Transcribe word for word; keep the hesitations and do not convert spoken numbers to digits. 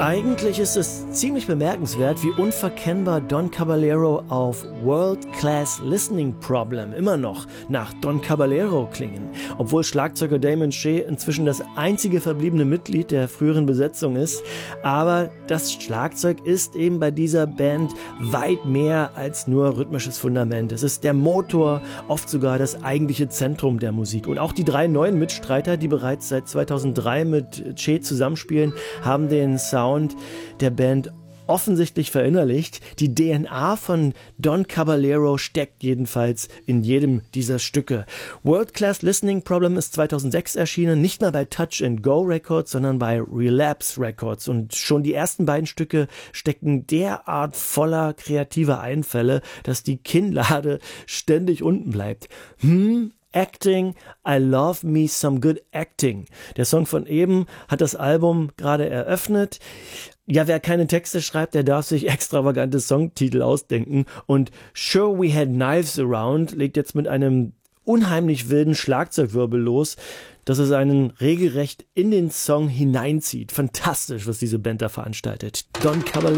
Eigentlich ist es ziemlich bemerkenswert, wie unverkennbar Don Caballero auf World Class Listening Problem immer noch nach Don Caballero klingen. Obwohl Schlagzeuger Damon Shea inzwischen das einzige verbliebene Mitglied der früheren Besetzung ist. Aber das Schlagzeug ist eben bei dieser Band weit mehr als nur rhythmisches Fundament. Es ist der Motor, oft sogar das eigentliche Zentrum der Musik. Und auch die drei neuen Mitstreiter, die bereits seit zweitausenddrei mit Shea zusammenspielen, haben den Sound der Band offensichtlich verinnerlicht. Die D N A von Don Caballero steckt jedenfalls in jedem dieser Stücke. World Class Listening Problem ist zweitausendsechs erschienen, nicht mal bei Touch and Go Records, sondern bei Relapse Records. Und schon die ersten beiden Stücke stecken derart voller kreativer Einfälle, dass die Kinnlade ständig unten bleibt. Hm, Acting, I love me some good acting. Der Song von eben hat das Album gerade eröffnet. Ja, wer keine Texte schreibt, der darf sich extravagante Songtitel ausdenken. Und Sure We Had Knives Around legt jetzt mit einem unheimlich wilden Schlagzeugwirbel los, dass es einen regelrecht in den Song hineinzieht. Fantastisch, was diese Band da veranstaltet. Don Caballero.